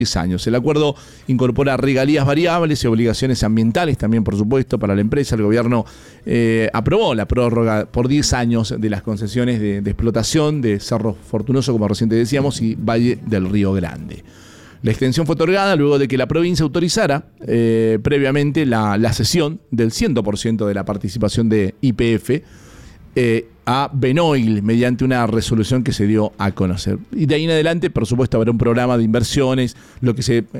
10 años. El acuerdo incorpora regalías variables y obligaciones ambientales también, por supuesto, para la empresa. El gobierno aprobó la prórroga por 10 años de las concesiones de explotación de Cerro Fortunoso, como recién decíamos, y Valle del Río Grande. La extensión fue otorgada luego de que la provincia autorizara previamente la cesión del 100% de la participación de YPF a Benoil mediante una resolución que se dio a conocer. Y de ahí en adelante, por supuesto, habrá un programa de inversiones. Lo que se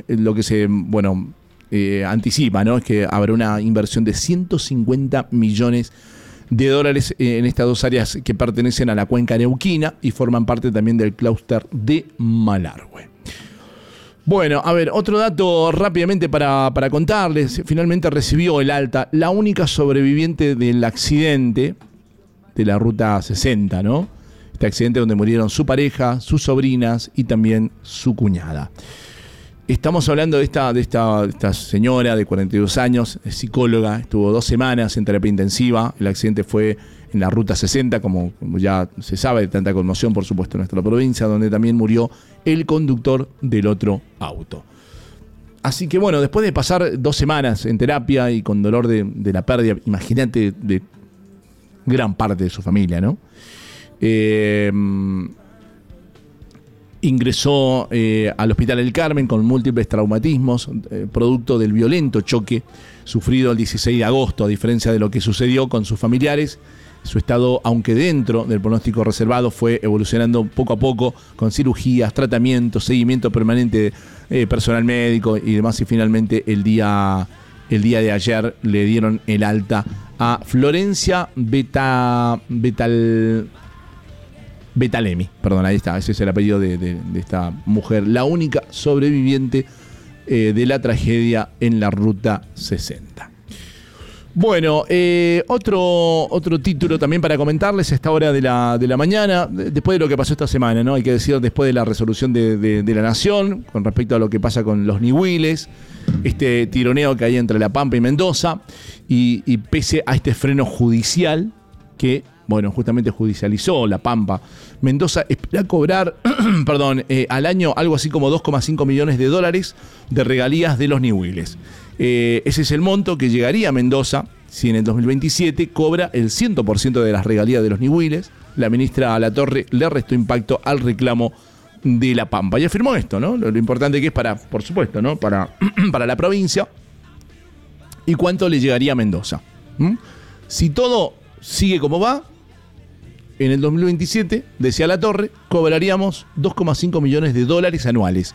anticipa, ¿no?, es que habrá una inversión de 150 millones de dólares en estas dos áreas que pertenecen a la cuenca neuquina y forman parte también del clúster de Malargüe. Bueno, a ver, otro dato rápidamente para contarles. Finalmente recibió el alta la única sobreviviente del accidente de la Ruta 60, ¿no? Este accidente donde murieron su pareja, sus sobrinas y también su cuñada. Estamos hablando de esta señora de 42 años, es psicóloga, estuvo 2 semanas en terapia intensiva. El accidente fue en la Ruta 60, como ya se sabe, de tanta conmoción, por supuesto, en nuestra provincia, donde también murió el conductor del otro auto. Así que bueno, después de pasar 2 semanas en terapia y con dolor de la pérdida, imagínate, de gran parte de su familia, ¿no? Ingresó al Hospital El Carmen con múltiples traumatismos, producto del violento choque sufrido el 16 de agosto, a diferencia de lo que sucedió con sus familiares. Su estado, aunque dentro del pronóstico reservado, fue evolucionando poco a poco con cirugías, tratamientos, seguimiento permanente personal médico y demás. Y finalmente el día de ayer le dieron el alta a Florencia Betalemi. Perdón, ahí está, ese es el apellido de esta mujer, la única sobreviviente de la tragedia en la Ruta 60. Bueno, otro título también para comentarles a esta hora de la mañana, después de lo que pasó esta semana, ¿no? Hay que decir, después de la resolución de la Nación con respecto a lo que pasa con los Niwiles, este tironeo que hay entre La Pampa y Mendoza, y pese a este freno judicial que, bueno, justamente judicializó La Pampa, Mendoza espera cobrar al año algo así como 2,5 millones de dólares de regalías de los Niwiles. Ese es el monto que llegaría a Mendoza si en el 2027 cobra el 100% de las regalías de los Niwiles. La ministra Alatorre le restó impacto al reclamo de La Pampa y afirmó esto, ¿no? Lo importante que es por supuesto, ¿no? para la provincia y cuánto le llegaría a Mendoza. Si todo sigue como va, en el 2027, decía Alatorre, cobraríamos 2,5 millones de dólares anuales.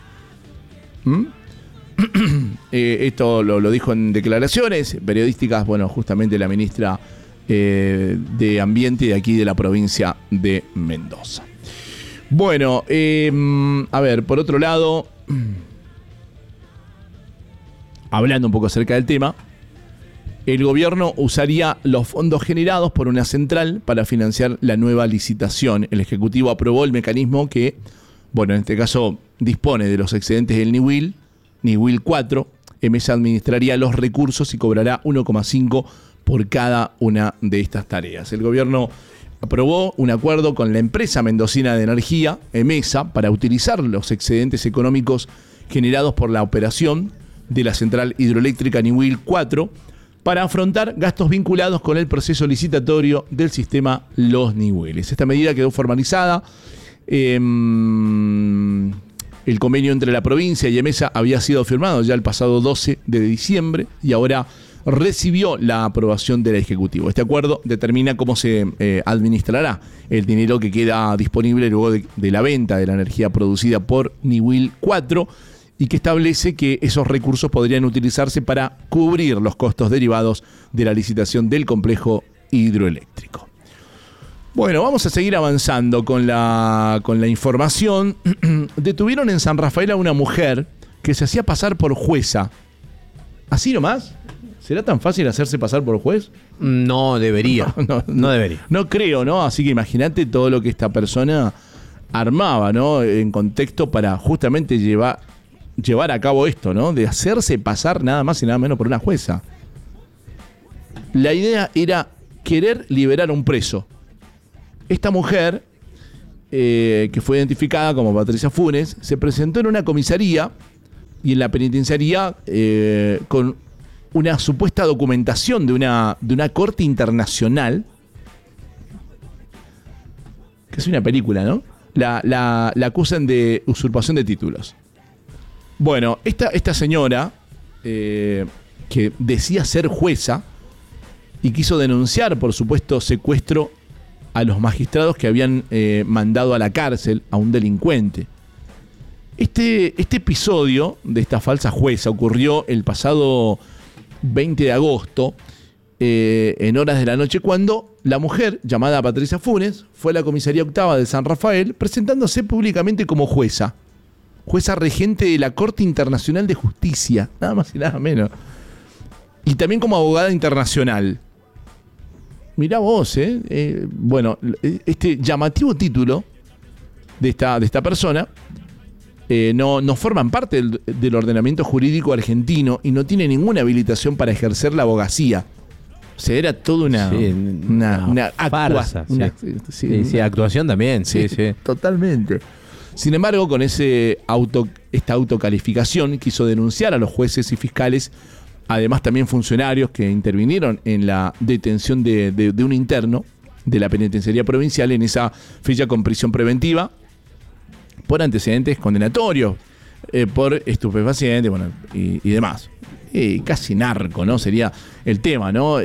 Esto lo dijo en declaraciones periodísticas, bueno, justamente la ministra de Ambiente de aquí de la provincia de Mendoza. Bueno, a ver, por otro lado, hablando un poco acerca del tema, el gobierno usaría los fondos generados por una central para financiar la nueva licitación. El Ejecutivo aprobó el mecanismo que, bueno, en este caso dispone de los excedentes del Niwil 4. EMESA administraría los recursos y cobrará 1,5 por cada una de estas tareas. El gobierno aprobó un acuerdo con la empresa mendocina de energía, EMESA, para utilizar los excedentes económicos generados por la operación de la central hidroeléctrica Niwil 4 para afrontar gastos vinculados con el proceso licitatorio del sistema Los Niwiles. Esta medida quedó formalizada. El convenio entre la provincia y EMESA había sido firmado ya el pasado 12 de diciembre y ahora recibió la aprobación del Ejecutivo. Este acuerdo determina cómo se administrará el dinero que queda disponible luego de la venta de la energía producida por Niwil 4 y que establece que esos recursos podrían utilizarse para cubrir los costos derivados de la licitación del complejo hidroeléctrico. Bueno, vamos a seguir avanzando con la información. Detuvieron en San Rafael a una mujer que se hacía pasar por jueza. ¿Así nomás? ¿Será tan fácil hacerse pasar por juez? No debería. No debería. No creo, ¿no? Así que imagínate todo lo que esta persona armaba, ¿no? En contexto para justamente llevar a cabo esto, ¿no? De hacerse pasar nada más y nada menos por una jueza. La idea era querer liberar a un preso. Esta mujer, que fue identificada como Patricia Funes, se presentó en una comisaría y en la penitenciaría con una supuesta documentación de una corte internacional, que es una película, ¿no? La acusan de usurpación de títulos. Bueno, esta señora, que decía ser jueza y quiso denunciar por supuesto secuestro a los magistrados que habían mandado a la cárcel a un delincuente. Este episodio de esta falsa jueza ocurrió el pasado 20 de agosto, en horas de la noche, cuando la mujer, llamada Patricia Funes, fue a la comisaría octava de San Rafael presentándose públicamente como jueza regente de la Corte Internacional de Justicia, nada más y nada menos, y también como abogada internacional. Mirá vos, bueno, este llamativo título de esta persona no forman parte del ordenamiento jurídico argentino y no tiene ninguna habilitación para ejercer la abogacía. O sea, era toda una farsa. Sí, actuación también. Sí. Totalmente. Sin embargo, con esta autocalificación quiso denunciar a los jueces y fiscales, además también funcionarios que intervinieron en la detención de un interno de la penitenciaría provincial en esa fecha con prisión preventiva por antecedentes condenatorios, por estupefacientes, bueno, y demás. Casi narco, ¿no? Sería el tema, ¿no?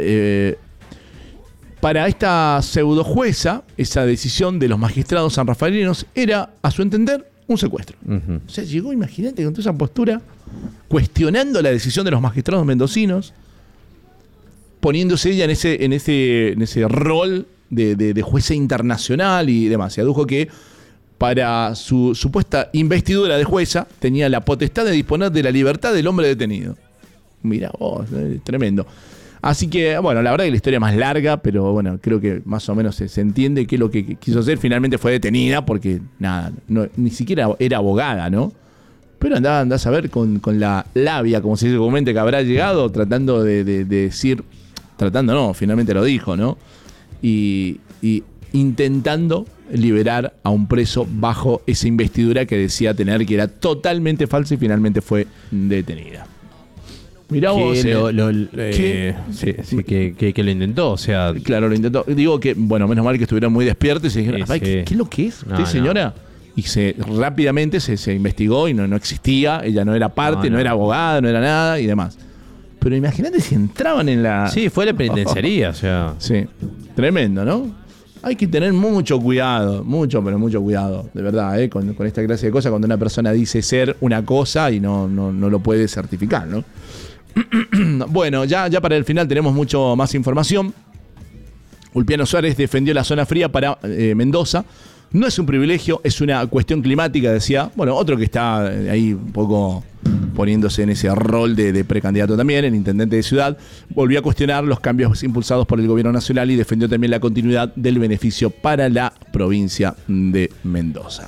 Para esta pseudo jueza, esa decisión de los magistrados sanrafaelinos era, a su entender, un secuestro. Uh-huh. O sea, llegó, imagínate, con toda esa postura, cuestionando la decisión de los magistrados mendocinos, poniéndose ella en ese rol de jueza internacional y demás. Se adujo que para su supuesta investidura de jueza tenía la potestad de disponer de la libertad del hombre detenido. Mirá vos, tremendo. Así que, bueno, la verdad que la historia es más larga, pero bueno, creo que más o menos se entiende que lo que quiso hacer. Finalmente fue detenida porque, nada, ni siquiera era abogada, ¿no? Pero andá a saber con la labia, como se dice comúnmente, que habrá llegado tratando de decir, tratando no, finalmente lo dijo, ¿no? Y intentando liberar a un preso bajo esa investidura que decía tener, que era totalmente falsa, y finalmente fue detenida. Mirá vos, que lo intentó, o sea... Claro, lo intentó. Digo que, bueno, menos mal que estuvieron muy despiertos y se dijeron, ¿qué es lo que es usted, señora? Y rápidamente se investigó y no existía, ella no era parte, no era abogada, no era nada y demás. Pero imagínate si entraban en la... Sí, fue la penitenciaría, o sea... Sí, tremendo, ¿no? Hay que tener mucho cuidado, pero mucho cuidado, de verdad, con esta clase de cosas, cuando una persona dice ser una cosa y no lo puede certificar, ¿no? Bueno, ya para el final tenemos mucho más información. Ulpiano Suárez defendió la zona fría para Mendoza. No es un privilegio, es una cuestión climática, decía. Bueno, otro que está ahí un poco poniéndose en ese rol de precandidato también, el intendente de ciudad, volvió a cuestionar los cambios impulsados por el gobierno nacional y defendió también la continuidad del beneficio para la provincia de Mendoza.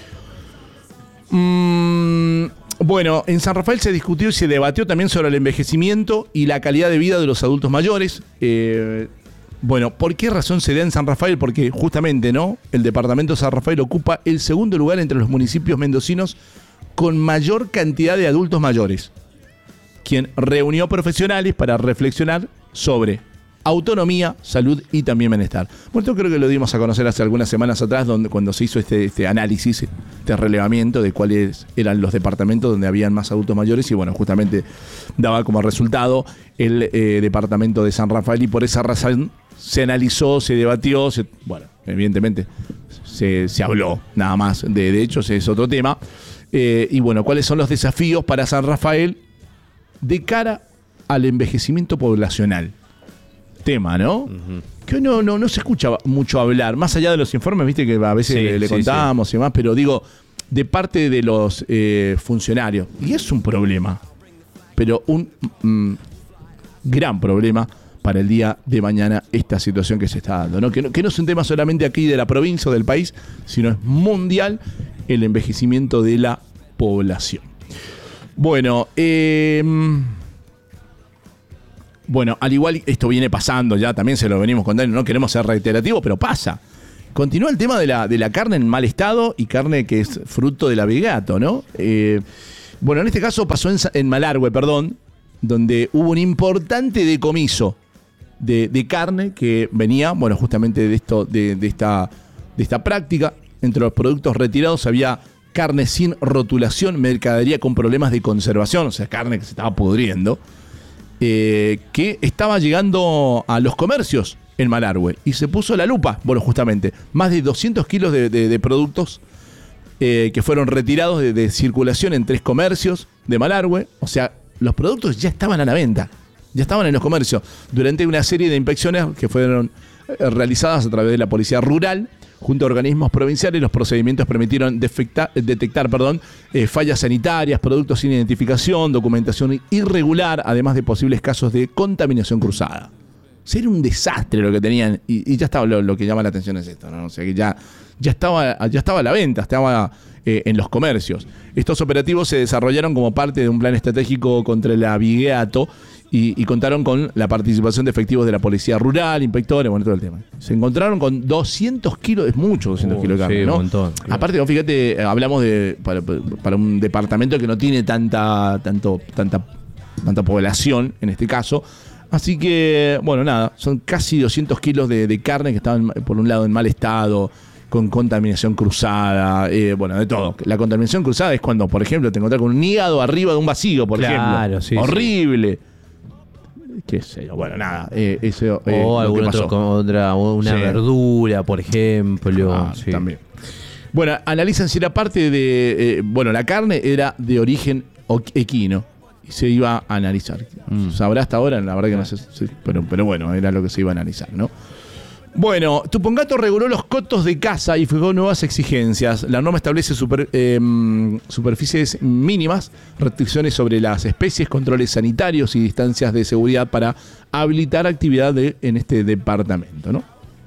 Bueno, en San Rafael se discutió y se debatió también sobre el envejecimiento y la calidad de vida de los adultos mayores. Bueno, ¿por qué razón se da en San Rafael? Porque justamente, ¿no? El departamento de San Rafael ocupa el segundo lugar entre los municipios mendocinos con mayor cantidad de adultos mayores, quien reunió profesionales para reflexionar sobre autonomía, salud y también bienestar. Bueno, esto creo que lo dimos a conocer hace algunas semanas atrás, cuando se hizo este análisis, este relevamiento de cuáles eran los departamentos donde habían más adultos mayores, y bueno, justamente daba como resultado el departamento de San Rafael, y por esa razón se analizó, se debatió, bueno, evidentemente se habló nada más, de hecho ese es otro tema, y bueno, cuáles son los desafíos para San Rafael de cara al envejecimiento poblacional. Tema, ¿no? Uh-huh. Que no se escucha mucho hablar, más allá de los informes, viste que a veces le contamos y demás, pero digo, de parte de los funcionarios. Y es un problema, pero un gran problema para el día de mañana, esta situación que se está dando, ¿no? Que no es un tema solamente aquí de la provincia o del país, sino es mundial el envejecimiento de la población. Bueno, bueno, al igual esto viene pasando, ya también se lo venimos contando, no queremos ser reiterativos, pero pasa. Continúa el tema de la carne en mal estado y carne que es fruto del abigeato, ¿no? Bueno, en este caso pasó en Malargüe, donde hubo un importante decomiso de carne que venía, bueno, justamente de esta práctica. Entre los productos retirados había carne sin rotulación, mercadería con problemas de conservación, o sea, carne que se estaba pudriendo, que estaba llegando a los comercios en Malargüe. Y se puso la lupa, bueno, justamente, más de 200 kilos de productos que fueron retirados de circulación en 3 comercios de Malargüe. O sea, los productos ya estaban a la venta, ya estaban en los comercios. Durante una serie de inspecciones que fueron realizadas a través de la Policía Rural, junto a organismos provinciales, los procedimientos permitieron detectar fallas sanitarias, productos sin identificación, documentación irregular, además de posibles casos de contaminación cruzada. O sea, era un desastre lo que tenían, y ya estaba, lo que llama la atención es esto, ¿no? O sea, que ya estaba a la venta, estaba en los comercios. Estos operativos se desarrollaron como parte de un plan estratégico contra el abigeato y contaron con la participación de efectivos de la Policía Rural, inspectores, bueno, todo el tema. Se encontraron con 200 kilos, es mucho 200 kilos de carne, sí, ¿no? Un montón. Aparte, fíjate, hablamos para un departamento que no tiene tanta población, en este caso. Así que, bueno, nada, son casi 200 kilos de carne que estaban, por un lado, en mal estado, con contaminación cruzada, bueno, de todo. La contaminación cruzada es cuando, por ejemplo, te encontrás con un hígado arriba de un vacío, por ejemplo. Sí, horrible. Sí. Qué sé yo, bueno, nada. Eso, o algún otro, una verdura, por ejemplo. Sí. También. Bueno, analizan si la parte de, la carne era de origen equino. Y se iba a analizar. Sabrá hasta ahora, la verdad que no sé, pero bueno, era lo que se iba a analizar, ¿no? Bueno, Tupungato reguló los cotos de caza y fijó nuevas exigencias. La norma establece superficies mínimas, restricciones sobre las especies, controles sanitarios y distancias de seguridad para habilitar actividad en este departamento, ¿no?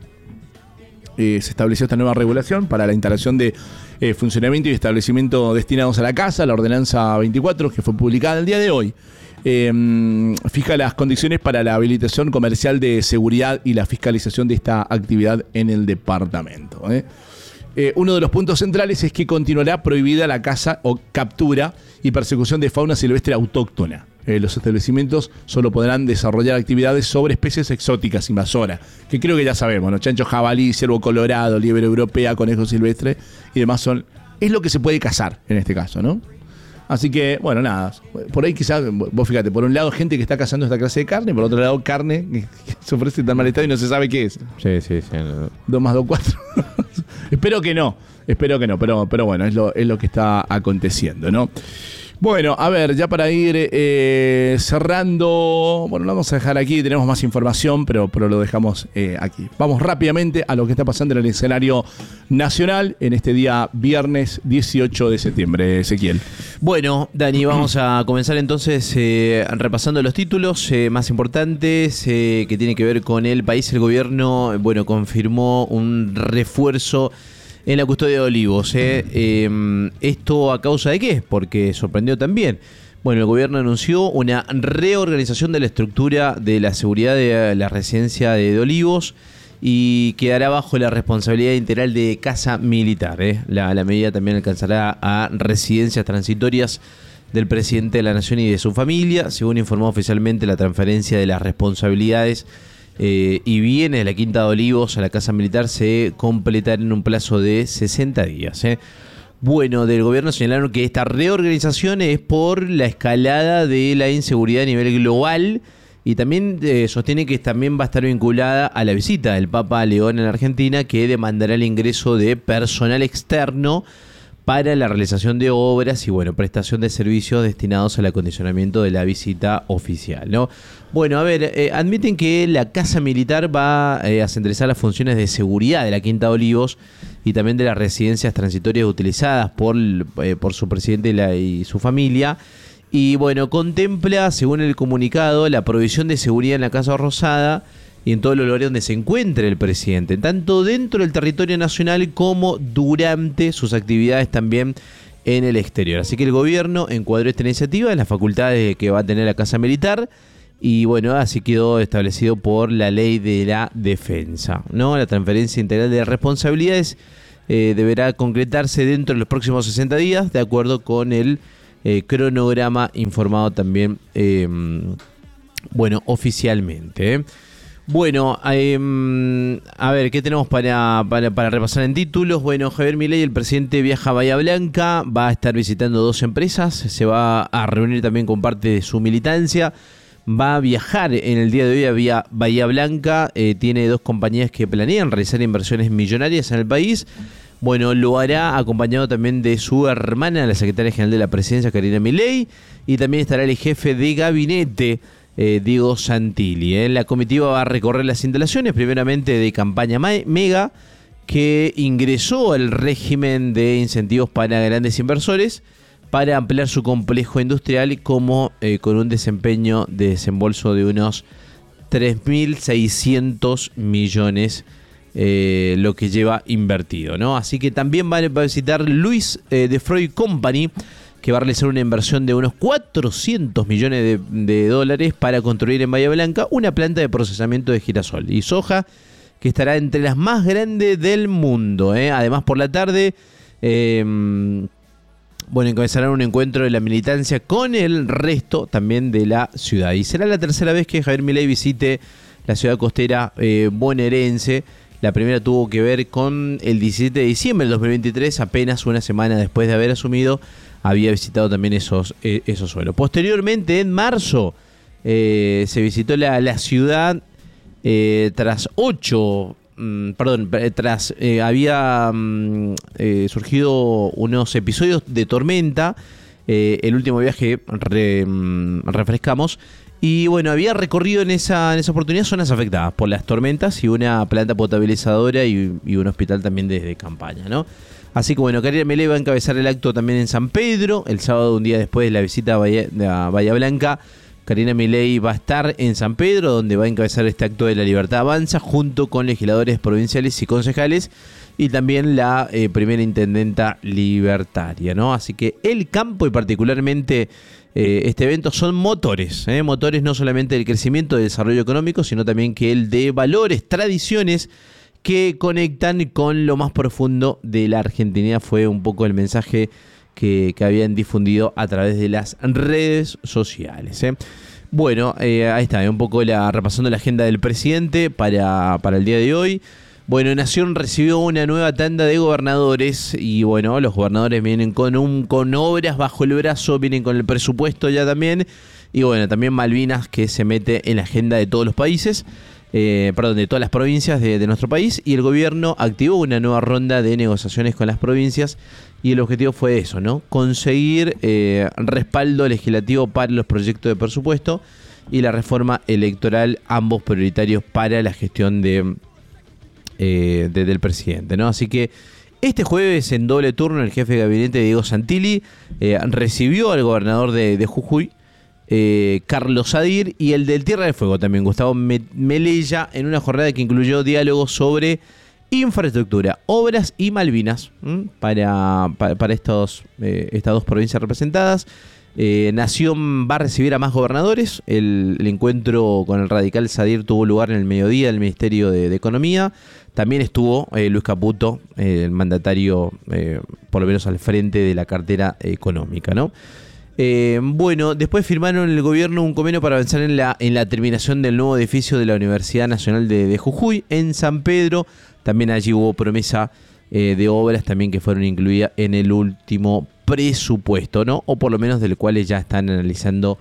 Se estableció esta nueva regulación para la instalación de funcionamiento y establecimiento destinados a la caza, la ordenanza 24, que fue publicada el día de hoy. Fija las condiciones para la habilitación comercial de seguridad y la fiscalización de esta actividad en el departamento. Uno de los puntos centrales es que continuará prohibida la caza o captura y persecución de fauna silvestre autóctona. Los establecimientos solo podrán desarrollar actividades sobre especies exóticas invasoras, que creo que ya sabemos, ¿no? Chancho jabalí, ciervo colorado, liebre europea, conejo silvestre y demás es lo que se puede cazar en este caso, ¿no? Así que, bueno, nada, por ahí quizás, vos fíjate, por un lado gente que está cazando esta clase de carne, por otro lado carne que se ofrece en tan mal estado y no se sabe qué es. Sí. 2 más 2, 4. Espero que no, pero bueno, es lo que está aconteciendo, ¿no? Bueno, a ver, ya para ir cerrando, bueno, lo vamos a dejar aquí, tenemos más información, pero lo dejamos aquí. Vamos rápidamente a lo que está pasando en el escenario nacional en este día viernes 18 de septiembre, Ezequiel. Bueno, Dani, vamos a comenzar entonces repasando los títulos más importantes que tienen que ver con el país. El gobierno, confirmó un refuerzo en la custodia de Olivos. ¿Esto a causa de qué? Porque sorprendió también. Bueno, el gobierno anunció una reorganización de la estructura de la seguridad de la residencia de Olivos y quedará bajo la responsabilidad integral de Casa Militar. La medida también alcanzará a residencias transitorias del presidente de la Nación y de su familia, según informó oficialmente la transferencia de las responsabilidades y bienes de la Quinta de Olivos a la Casa Militar se completará en un plazo de 60 días. Bueno, del gobierno señalaron que esta reorganización es por la escalada de la inseguridad a nivel global y también sostiene que también va a estar vinculada a la visita del Papa León en la Argentina, que demandará el ingreso de personal externo para la realización de obras y prestación de servicios destinados al acondicionamiento de la visita oficial, ¿no? Bueno, a ver, admiten que la Casa Militar va a centralizar las funciones de seguridad de la Quinta de Olivos y también de las residencias transitorias utilizadas por su presidente y su familia. Y contempla, según el comunicado, la provisión de seguridad en la Casa Rosada y en todos los lugares donde se encuentre el presidente, tanto dentro del territorio nacional como durante sus actividades también en el exterior. Así que el gobierno encuadró esta iniciativa en las facultades que va a tener la Casa Militar y así quedó establecido por la Ley de la Defensa, ¿no? La transferencia integral de responsabilidades deberá concretarse dentro de los próximos 60 días, de acuerdo con el cronograma informado también, oficialmente. Bueno, a ver, ¿qué tenemos para repasar en títulos? Bueno, Javier Milei, el presidente, viaja a Bahía Blanca, va a estar visitando 2 empresas, se va a reunir también con parte de su militancia, va a viajar en el día de hoy a Bahía Blanca, tiene 2 compañías que planean realizar inversiones millonarias en el país. Bueno, lo hará acompañado también de su hermana, la secretaria general de la presidencia, Karina Milei, y también estará el jefe de gabinete, Diego Santilli. La comitiva va a recorrer las instalaciones, primeramente de Campaña Mega, que ingresó al régimen de incentivos para grandes inversores para ampliar su complejo industrial, como con un desempeño de desembolso de unos 3.600 millones, lo que lleva invertido, ¿no? Así que también va a visitar Luis de Freud Company, que va a realizar una inversión de unos 400 millones de dólares para construir en Bahía Blanca una planta de procesamiento de girasol y soja que estará entre las más grandes del mundo. Además, por la tarde, encabezarán un encuentro de la militancia con el resto también de la ciudad. Y será la tercera vez que Javier Milei visite la ciudad costera bonaerense. La primera tuvo que ver con el 17 de diciembre del 2023, apenas una semana después de haber asumido. Había visitado también esos suelos. Posteriormente, en marzo, se visitó la ciudad tras había surgido unos episodios de tormenta. El último viaje refrescamos. Y bueno, había recorrido en esa oportunidad zonas afectadas por las tormentas y una planta potabilizadora y un hospital también de campaña, ¿no? Así que bueno, Karina Milei va a encabezar el acto también en San Pedro. El sábado, un día después de la visita a Bahía Blanca, Karina Milei va a estar en San Pedro, donde va a encabezar este acto de La Libertad Avanza, junto con legisladores provinciales y concejales, y también la primera intendenta libertaria, ¿no? Así que el campo, y particularmente este evento, son motores no solamente del crecimiento y del desarrollo económico, sino también que el de valores, tradiciones que conectan con lo más profundo de la argentinidad. Fue un poco el mensaje que habían difundido a través de las redes sociales. Bueno, ahí está, un poco repasando la agenda del presidente para el día de hoy. Bueno, Nación recibió una nueva tanda de gobernadores y bueno, los gobernadores vienen con obras bajo el brazo, vienen con el presupuesto ya también. Y bueno, también Malvinas, que se mete en la agenda de todos los países. De todas las provincias de nuestro país, y el gobierno activó una nueva ronda de negociaciones con las provincias, y el objetivo fue eso, ¿no? Conseguir respaldo legislativo para los proyectos de presupuesto y la reforma electoral, ambos prioritarios para la gestión del presidente, ¿no? Así que este jueves, en doble turno, el jefe de gabinete, Diego Santilli, recibió al gobernador de Jujuy, Carlos Sadir, y el del Tierra del Fuego también, Gustavo Melella, en una jornada que incluyó diálogos sobre infraestructura, obras y Malvinas para estas 2 provincias representadas. Nación va a recibir a más gobernadores. El encuentro con el radical Sadir tuvo lugar en el mediodía del Ministerio de Economía. También estuvo Luis Caputo, el mandatario, por lo menos al frente de la cartera económica, ¿no? Después firmaron el gobierno un convenio para avanzar en la terminación del nuevo edificio de la Universidad Nacional de Jujuy en San Pedro. También allí hubo promesa de obras también que fueron incluidas en el último presupuesto, ¿no? O por lo menos del cual ya están analizando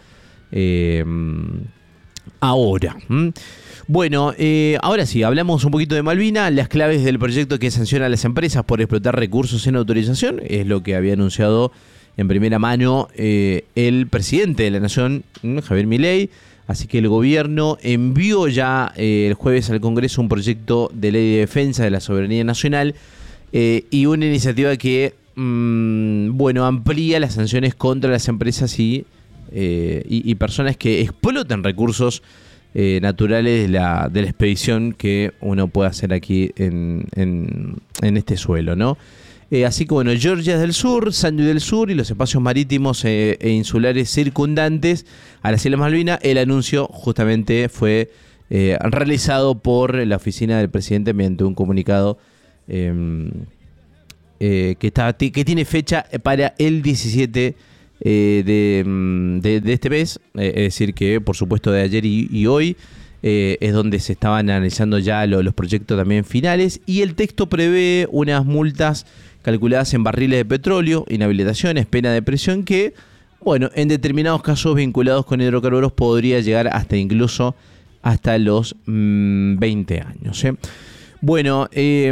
ahora. Bueno, ahora sí, hablamos un poquito de Malvinas, las claves del proyecto que sanciona a las empresas por explotar recursos sin autorización, es lo que había anunciado en primera mano el presidente de la Nación, Javier Milei. Así que el gobierno envió ya el jueves al Congreso un proyecto de ley de defensa de la soberanía nacional y una iniciativa que amplía las sanciones contra las empresas y personas que explotan recursos naturales de la expedición que uno puede hacer aquí en este suelo, ¿no? Así que bueno, Georgia del Sur, Sandy del Sur y los espacios marítimos e insulares circundantes a las Islas Malvinas. El anuncio justamente fue realizado por la oficina del presidente mediante un comunicado que tiene fecha para el 17 de este mes, es decir, que por supuesto de ayer y hoy, es donde se estaban analizando ya los proyectos también finales, y el texto prevé unas multas calculadas en barriles de petróleo, inhabilitaciones, pena de prisión que, bueno, en determinados casos vinculados con hidrocarburos podría llegar hasta los 20 años. Bueno,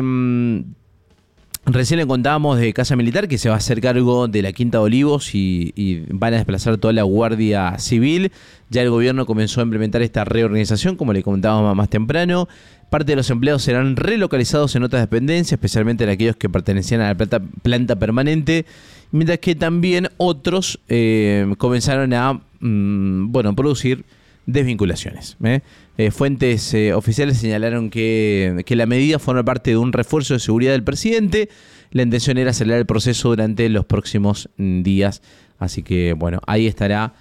recién le contábamos de Casa Militar, que se va a hacer cargo de la Quinta de Olivos y van a desplazar toda la Guardia Civil. Ya el gobierno comenzó a implementar esta reorganización, como le comentábamos más temprano. Parte de los empleados serán relocalizados en otras dependencias, especialmente en aquellos que pertenecían a la planta permanente, mientras que también otros comenzaron a producir desvinculaciones. Fuentes oficiales señalaron que la medida forma parte de un refuerzo de seguridad del presidente. La intención era acelerar el proceso durante los próximos días. Así que, bueno, ahí estará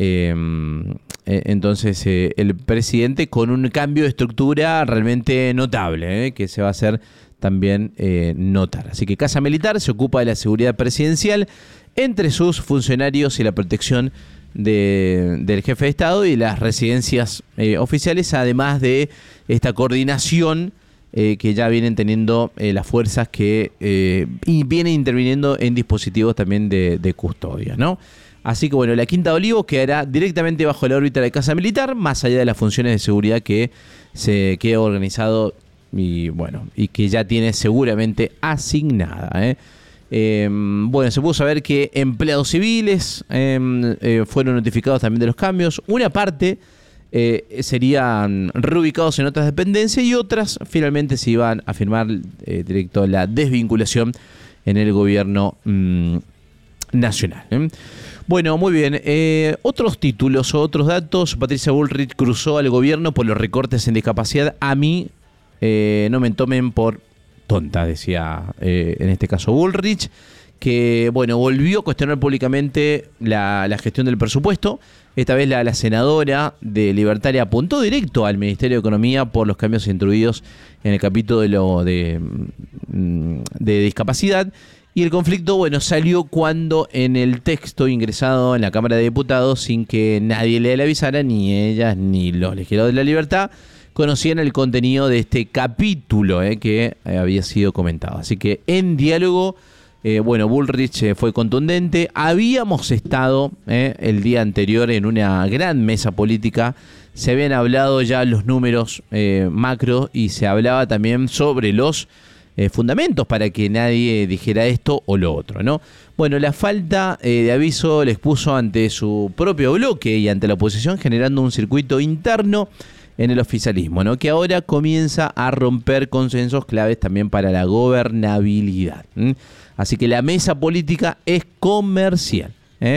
entonces el presidente con un cambio de estructura realmente notable, que se va a hacer también notar. Así que Casa Militar se ocupa de la seguridad presidencial entre sus funcionarios y la protección del jefe de Estado y las residencias oficiales, además de esta coordinación que ya vienen teniendo las fuerzas que vienen interviniendo en dispositivos también de custodia, ¿no? Así que bueno, la Quinta de Olivos quedará directamente bajo la órbita de Casa Militar, más allá de las funciones de seguridad que se queda organizado y que ya tiene seguramente asignada. Se pudo saber que empleados civiles fueron notificados también de los cambios. Una parte serían reubicados en otras dependencias y otras finalmente se iban a firmar directo la desvinculación en el gobierno nacional. Bueno, muy bien. Otros títulos o otros datos. Patricia Bullrich cruzó al gobierno por los recortes en discapacidad. A mí no me tomen por tonta, decía en este caso Bullrich, que volvió a cuestionar públicamente la gestión del presupuesto. Esta vez la senadora de Libertaria apuntó directo al Ministerio de Economía por los cambios introducidos en el capítulo de discapacidad. Y el conflicto, salió cuando en el texto ingresado en la Cámara de Diputados, sin que nadie le avisara, ni ellas ni los legisladores de la Libertad, conocían el contenido de este capítulo que había sido comentado. Así que en diálogo, Bullrich fue contundente. Habíamos estado el día anterior en una gran mesa política. Se habían hablado ya los números macro y se hablaba también sobre los fundamentos para que nadie dijera esto o lo otro, ¿no? Bueno, la falta de aviso le expuso ante su propio bloque y ante la oposición, generando un circuito interno en el oficialismo, ¿no? Que ahora comienza a romper consensos claves también para la gobernabilidad. Así que la mesa política es comercial,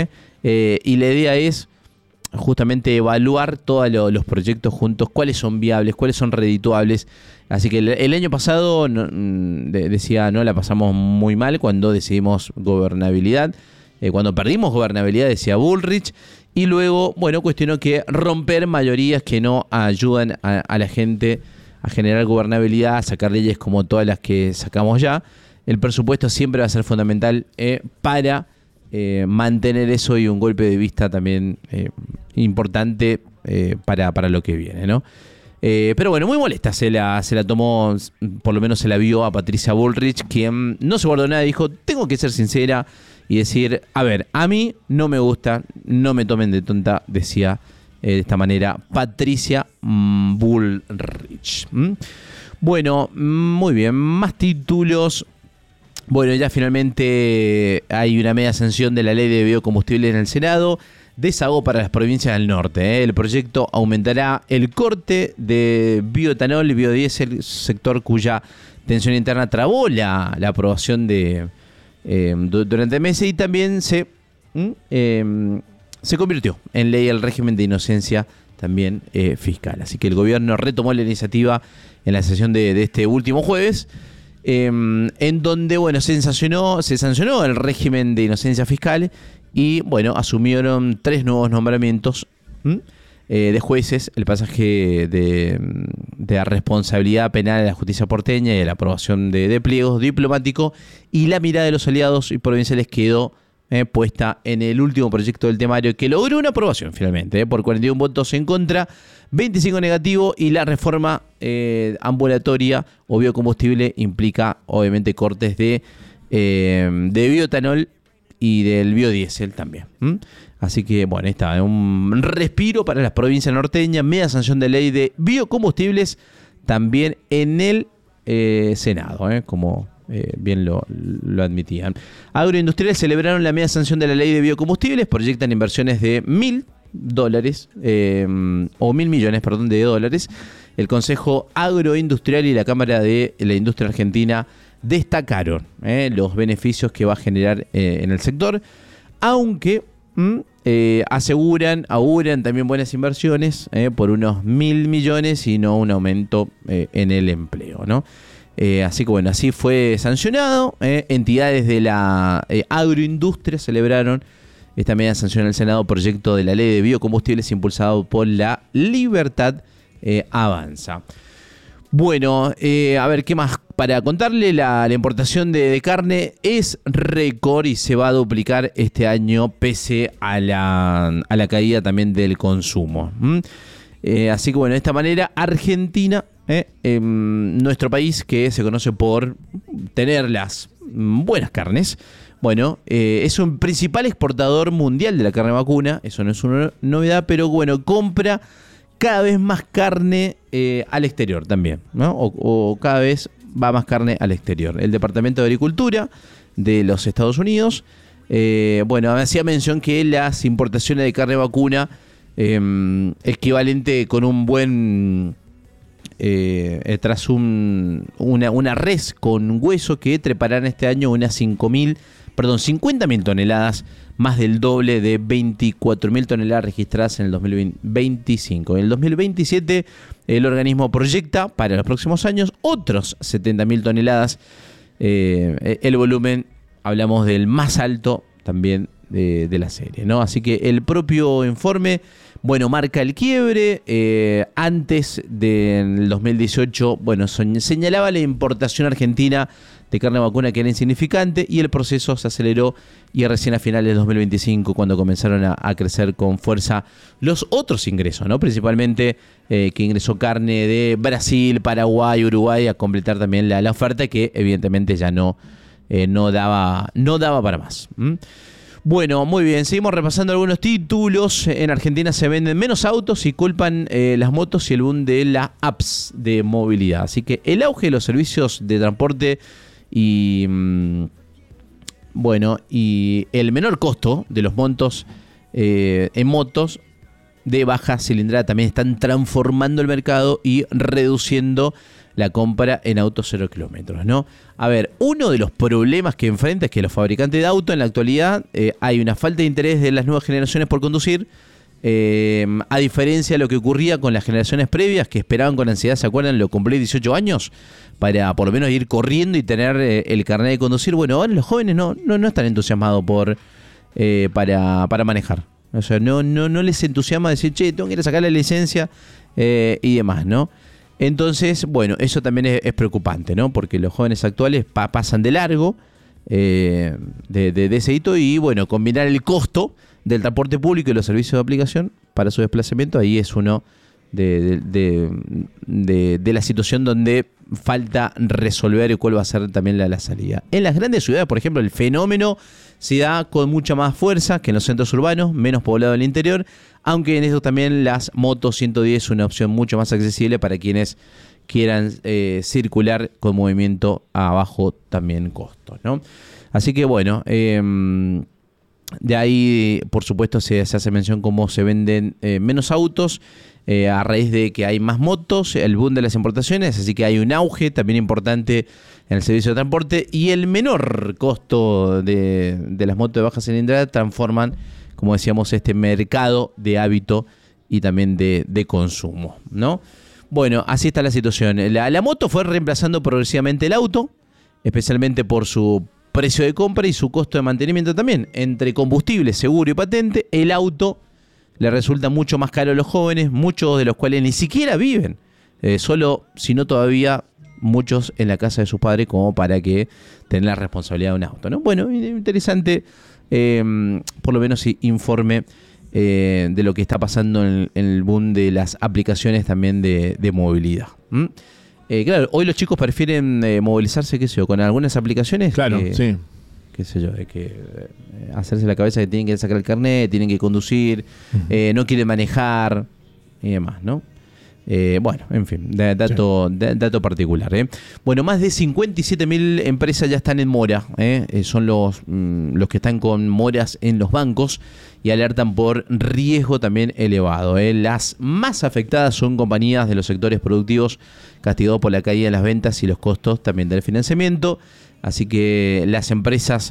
y la idea es justamente evaluar todos los proyectos juntos, cuáles son viables, cuáles son redituables. Así que el año pasado decía, la pasamos muy mal cuando decidimos gobernabilidad. Cuando perdimos gobernabilidad, decía Bullrich. Y luego, cuestionó que romper mayorías que no ayudan a la gente a generar gobernabilidad, a sacar leyes como todas las que sacamos ya. El presupuesto siempre va a ser fundamental para mantener eso, y un golpe de vista también importante para lo que viene, ¿no? Pero muy molesta se la tomó, por lo menos se la vio a Patricia Bullrich, quien no se guardó nada, dijo: tengo que ser sincera y decir, a mí no me gusta, no me tomen de tonta, decía de esta manera Patricia Bullrich. Bueno, muy bien, más títulos. Ya finalmente hay una media sanción de la ley de biocombustibles en el Senado. Desahogo para las provincias del norte. El proyecto aumentará el corte de bioetanol y biodiesel, sector cuya tensión interna trabó la aprobación durante meses, y también se convirtió en ley el régimen de inocencia también fiscal. Así que el gobierno retomó la iniciativa en la sesión de este último jueves, en donde se sancionó el régimen de inocencia fiscal. Y asumieron 3 nuevos nombramientos de jueces, el pasaje de la responsabilidad penal de la justicia porteña y de la aprobación de pliegos diplomáticos, y la mirada de los aliados y provinciales quedó puesta en el último proyecto del temario que logró una aprobación finalmente, por 41 votos en contra, 25 negativo, y la reforma ambulatoria o biocombustible implica obviamente cortes de bioetanol y del biodiesel también. Así que bueno, está un respiro para las provincias norteñas, media sanción de ley de biocombustibles también en el Senado, como bien lo admitían. Agroindustriales celebraron la media sanción de la ley de biocombustibles, proyectan inversiones de $1.000 o $1.000 millones, de dólares. El Consejo Agroindustrial y la Cámara de la Industria Argentina destacaron los beneficios que va a generar en el sector, aunque auguran también buenas inversiones por unos $1.000 millones y no un aumento en el empleo, ¿no? Así que bueno, así fue sancionado. Entidades de la agroindustria celebraron esta media sanción en el Senado, proyecto de la ley de biocombustibles impulsado por la Libertad Avanza. Bueno, a ver, ¿qué más? Para contarle, la importación de carne es récord y se va a duplicar este año pese a la caída también del consumo. Así que bueno, de esta manera Argentina, nuestro país que se conoce por tener las buenas carnes, bueno, es un principal exportador mundial de la carne vacuna, eso no es una novedad, pero bueno, compra cada vez más carne al exterior también, ¿no? O cada vez va más carne al exterior. El Departamento de Agricultura de los Estados Unidos, bueno, hacía mención que las importaciones de carne vacuna, equivalente con un buen, tras una res con hueso que treparán este año unas 50.000 toneladas, más del doble de 24.000 toneladas registradas en el 2025. En el 2027 el organismo proyecta para los próximos años otros 70.000 toneladas. El volumen, hablamos del más alto también de la serie, ¿no? Así que el propio informe, bueno, marca el quiebre. Antes del 2018, bueno, señalaba la importación argentina de carne vacuna que era insignificante, y el proceso se aceleró y recién a finales de 2025 cuando comenzaron a crecer con fuerza los otros ingresos, ¿no? Principalmente que ingresó carne de Brasil, Paraguay, Uruguay, a completar también la oferta que evidentemente ya no daba para más. Bueno, muy bien, seguimos repasando algunos títulos. En Argentina se venden menos autos y culpan las motos y el boom de las apps de movilidad. Así que el auge de los servicios de transporte y el menor costo de los montos en motos de baja cilindrada también están transformando el mercado y reduciendo la compra en autos 0 kilómetros, ¿no? A ver, uno de los problemas que enfrenta es que los fabricantes de autos en la actualidad hay una falta de interés de las nuevas generaciones por conducir, a diferencia de lo que ocurría con las generaciones previas que esperaban con ansiedad, ¿se acuerdan? Lo cumplir 18 años para por lo menos ir corriendo y tener el carnet de conducir. Bueno, ahora los jóvenes no están entusiasmados para manejar. O sea, no les entusiasma decir, che, tengo que ir a sacar la licencia y demás, ¿no? Entonces, bueno, eso también es preocupante, ¿no? Porque los jóvenes actuales pasan de largo de ese hito, y bueno, combinar el costo del transporte público y los servicios de aplicación para su desplazamiento, ahí es uno de la situación donde falta resolver y cuál va a ser también la salida. En las grandes ciudades, por ejemplo, el fenómeno se da con mucha más fuerza que en los centros urbanos, menos poblado en el interior, aunque en eso también las motos 110 es una opción mucho más accesible para quienes quieran circular con movimiento a bajo también costo, ¿no? Así que bueno, de ahí por supuesto se hace mención cómo se venden menos autos a raíz de que hay más motos, el boom de las importaciones, así que hay un auge también importante en el servicio de transporte, y el menor costo de las motos de baja cilindrada transforman, como decíamos, este mercado de hábito y también de consumo, ¿no? Bueno, así está la situación. La moto fue reemplazando progresivamente el auto, especialmente por su precio de compra y su costo de mantenimiento también. Entre combustible, seguro y patente, el auto le resulta mucho más caro a los jóvenes, muchos de los cuales ni siquiera viven, solo, si no todavía, muchos en la casa de sus padres, como para que tengan la responsabilidad de un auto, ¿no? Bueno, interesante por lo menos informe de lo que está pasando en el boom de las aplicaciones también de movilidad. Claro, hoy los chicos prefieren movilizarse, qué sé yo, con algunas aplicaciones. Claro, sí. Qué sé yo, de que hacerse la cabeza que tienen que sacar el carnet, tienen que conducir, no quieren manejar y demás, ¿no? Bueno, en fin, dato particular. Bueno, más de 57.000 empresas ya están en mora. Son los que están con moras en los bancos y alertan por riesgo también elevado. Las más afectadas son compañías de los sectores productivos castigados por la caída de las ventas y los costos también del financiamiento. Así que las empresas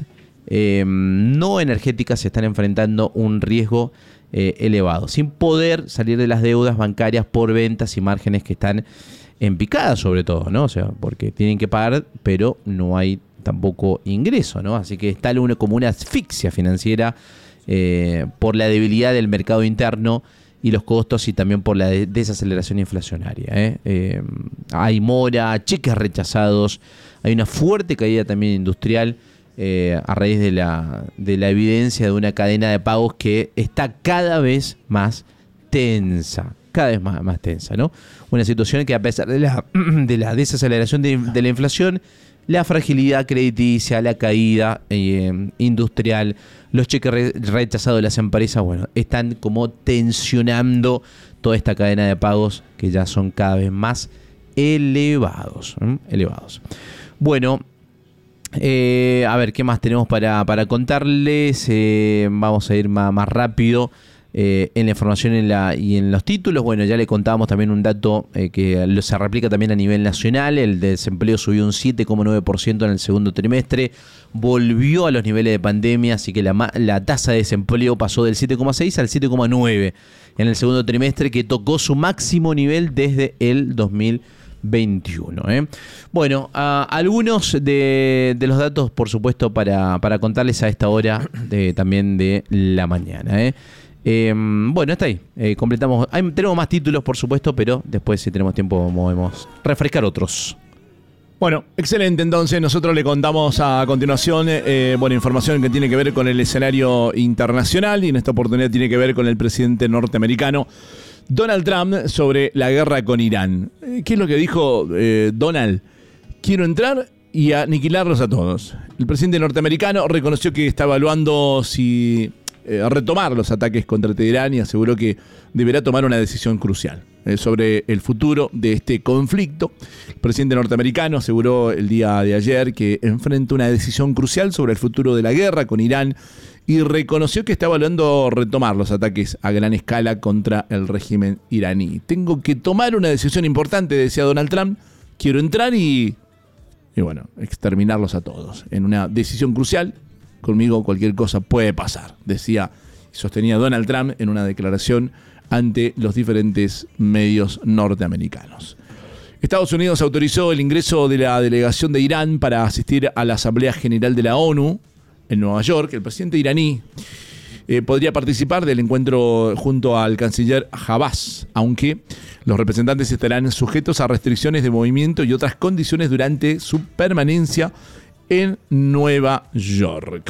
no energéticas se están enfrentando un riesgo elevado, sin poder salir de las deudas bancarias por ventas y márgenes que están en picada, sobre todo, ¿no? O sea, porque tienen que pagar, pero no hay tampoco ingreso, ¿no? Así que está como una asfixia financiera por la debilidad del mercado interno y los costos, y también por la desaceleración inflacionaria. Hay mora, cheques rechazados, hay una fuerte caída también industrial, a raíz de la evidencia de una cadena de pagos que está cada vez más tensa, más tensa, ¿no? Una situación que, a pesar de la desaceleración de la inflación, la fragilidad crediticia, la caída industrial, los cheques rechazados de las empresas, bueno, están como tensionando toda esta cadena de pagos que ya son cada vez más elevados. Bueno, a ver, ¿qué más tenemos para contarles? Vamos a ir más rápido en la información y en los títulos. Bueno, ya le contábamos también un dato que se replica también a nivel nacional. El desempleo subió un 7,9% en el segundo trimestre. Volvió a los niveles de pandemia, así que la tasa de desempleo pasó del 7,6 al 7,9 en el segundo trimestre, que tocó su máximo nivel desde el 2021. Bueno, algunos de los datos, por supuesto, para contarles a esta hora también de la mañana. Bueno, está ahí. Completamos. Tenemos más títulos, por supuesto, pero después, si tenemos tiempo, podemos refrescar otros. Bueno, excelente. Entonces, nosotros le contamos a continuación información que tiene que ver con el escenario internacional, y en esta oportunidad tiene que ver con el presidente norteamericano Donald Trump sobre la guerra con Irán. ¿Qué es lo que dijo Donald? Quiero entrar y aniquilarlos a todos. El presidente norteamericano reconoció que está evaluando si retomar los ataques contra Teherán, y aseguró que deberá tomar una decisión crucial sobre el futuro de este conflicto. El presidente norteamericano aseguró el día de ayer que enfrenta una decisión crucial sobre el futuro de la guerra con Irán, y reconoció que está evaluando retomar los ataques a gran escala contra el régimen iraní. Tengo que tomar una decisión importante, decía Donald Trump. Quiero entrar y exterminarlos a todos. En una decisión crucial, conmigo cualquier cosa puede pasar, decía y sostenía Donald Trump en una declaración ante los diferentes medios norteamericanos. Estados Unidos autorizó el ingreso de la delegación de Irán para asistir a la Asamblea General de la ONU en Nueva York. El presidente iraní podría participar del encuentro junto al canciller Abbas, aunque los representantes estarán sujetos a restricciones de movimiento y otras condiciones durante su permanencia en Nueva York.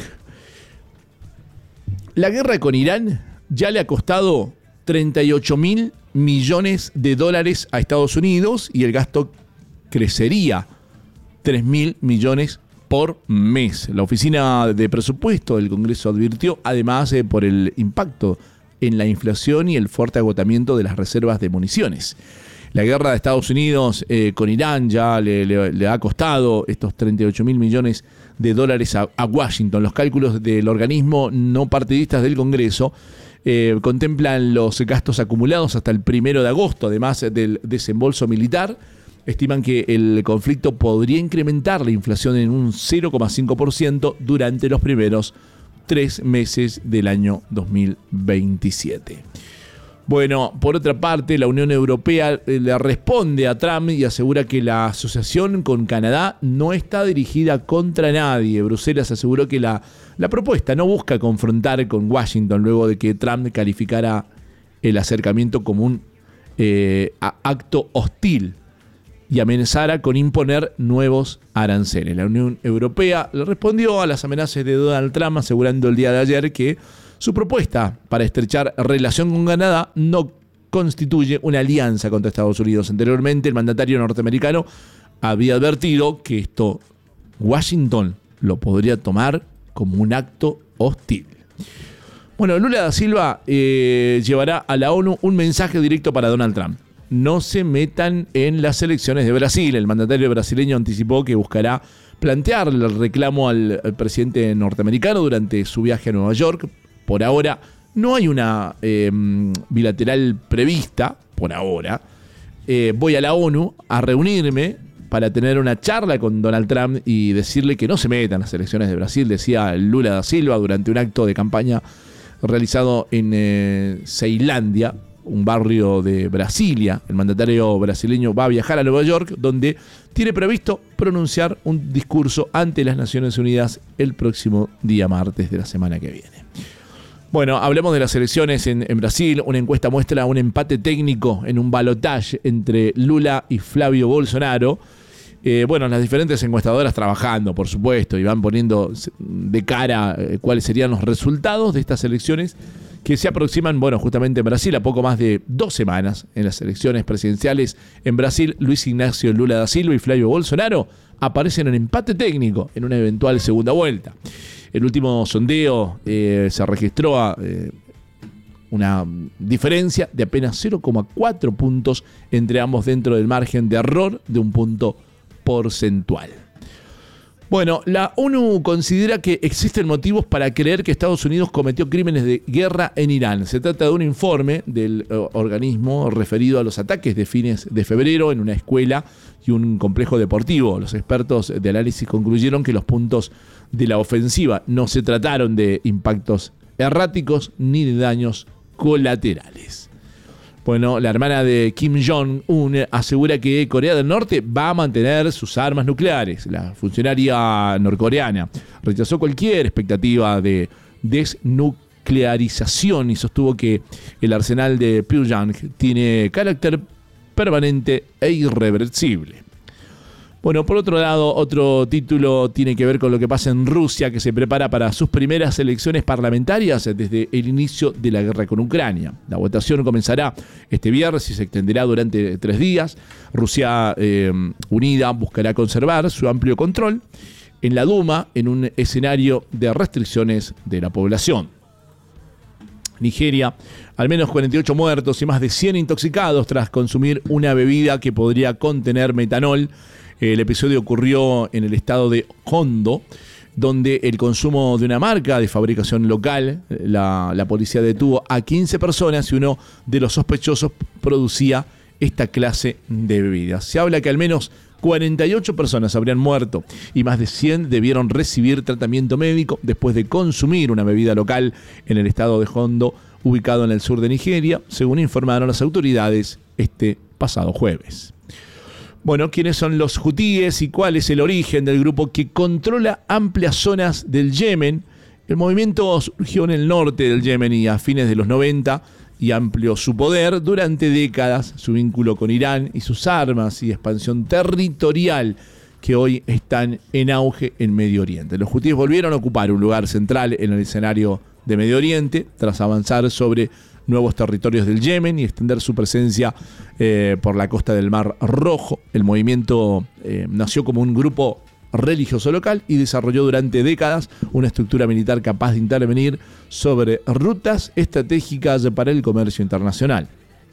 La guerra con Irán ya le ha costado 38.000 millones de dólares a Estados Unidos, y el gasto crecería 3.000 millones por mes. La Oficina de Presupuesto del Congreso advirtió, además, por el impacto en la inflación y el fuerte agotamiento de las reservas de municiones. La guerra de Estados Unidos con Irán ya le ha costado estos 38.000 millones de dólares a Washington. Los cálculos del organismo no partidistas del Congreso contemplan los gastos acumulados hasta el 1 de agosto, además del desembolso militar. Estiman que el conflicto podría incrementar la inflación en un 0,5% durante los primeros 3 meses del año 2027. Bueno, por otra parte, la Unión Europea le responde a Trump y asegura que la asociación con Canadá no está dirigida contra nadie. Bruselas aseguró que la propuesta no busca confrontar con Washington luego de que Trump calificara el acercamiento como un acto hostil y amenazara con imponer nuevos aranceles. La Unión Europea le respondió a las amenazas de Donald Trump, asegurando el día de ayer que su propuesta para estrechar relación con Canadá no constituye una alianza contra Estados Unidos. Anteriormente, el mandatario norteamericano había advertido que esto Washington lo podría tomar como un acto hostil. Bueno, Lula da Silva llevará a la ONU un mensaje directo para Donald Trump. No se metan en las elecciones de Brasil. El mandatario brasileño anticipó que buscará plantearle el reclamo al presidente norteamericano durante su viaje a Nueva York. Por ahora no hay una bilateral prevista, por ahora. Voy a la ONU a reunirme para tener una charla con Donald Trump y decirle que no se metan en las elecciones de Brasil, decía Lula da Silva durante un acto de campaña realizado en Ceilândia, un barrio de Brasilia. El mandatario brasileño va a viajar a Nueva York, donde tiene previsto pronunciar un discurso ante las Naciones Unidas el próximo día martes de la semana que viene. Bueno, hablemos de las elecciones en Brasil. Una encuesta muestra un empate técnico en un balotaje entre Lula y Flavio Bolsonaro. Las diferentes encuestadoras trabajando, por supuesto, y van poniendo de cara cuáles serían los resultados de estas elecciones que se aproximan, justamente en Brasil, a poco más de 2 semanas. En las elecciones presidenciales en Brasil, Luis Ignacio Lula da Silva y Flavio Bolsonaro aparecen en empate técnico en una eventual segunda vuelta. El último sondeo se registró una diferencia de apenas 0,4 puntos entre ambos dentro del margen de error de un punto porcentual. Bueno, la ONU considera que existen motivos para creer que Estados Unidos cometió crímenes de guerra en Irán. Se trata de un informe del organismo referido a los ataques de fines de febrero en una escuela y un complejo deportivo. Los expertos de análisis concluyeron que los puntos de la ofensiva no se trataron de impactos erráticos ni de daños colaterales. Bueno, la hermana de Kim Jong-un asegura que Corea del Norte va a mantener sus armas nucleares. La funcionaria norcoreana rechazó cualquier expectativa de desnuclearización y sostuvo que el arsenal de Pyongyang tiene carácter permanente e irreversible. Bueno, por otro lado, otro título tiene que ver con lo que pasa en Rusia, que se prepara para sus primeras elecciones parlamentarias desde el inicio de la guerra con Ucrania. La votación comenzará este viernes y se extenderá durante 3 días. Rusia Unida buscará conservar su amplio control en la Duma en un escenario de restricciones de la población. Nigeria, al menos 48 muertos y más de 100 intoxicados tras consumir una bebida que podría contener metanol. El episodio ocurrió en el estado de Hondo, donde el consumo de una marca de fabricación local, la policía detuvo a 15 personas y uno de los sospechosos producía esta clase de bebidas. Se habla que al menos 48 personas habrían muerto y más de 100 debieron recibir tratamiento médico después de consumir una bebida local en el estado de Hondo, ubicado en el sur de Nigeria, según informaron las autoridades este pasado jueves. Bueno, ¿quiénes son los hutíes y cuál es el origen del grupo que controla amplias zonas del Yemen? El movimiento surgió en el norte del Yemen y a fines de los 90 y amplió su poder durante décadas, su vínculo con Irán y sus armas y expansión territorial que hoy están en auge en Medio Oriente. Los hutíes volvieron a ocupar un lugar central en el escenario de Medio Oriente tras avanzar sobre nuevos territorios del Yemen y extender su presencia por la costa del Mar Rojo. El movimiento nació como un grupo religioso local y desarrolló durante décadas una estructura militar capaz de intervenir sobre rutas estratégicas para el comercio internacional.